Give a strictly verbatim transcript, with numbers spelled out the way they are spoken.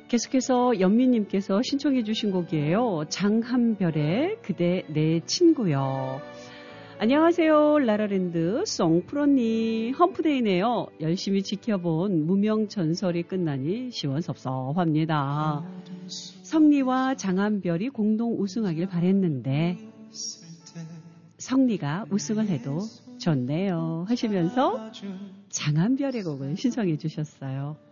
계속해서 연미님께서 신청해 주신 곡이에요. 장한별의 그대 내 친구요. 안녕하세요. 라라랜드 송프로님. 험프데이네요. 열심히 지켜본 무명전설이 끝나니 시원섭섭합니다. 성리와 장한별이 공동 우승하길 바랬는데 성리가 우승을 해도 좋네요 하시면서 장한별의 곡을 신청해 주셨어요.